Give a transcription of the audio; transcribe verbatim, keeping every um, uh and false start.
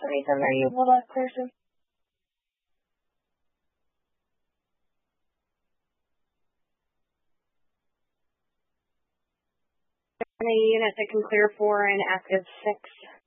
Ethan, are you able to clear soon? Any unit that can clear four and active six.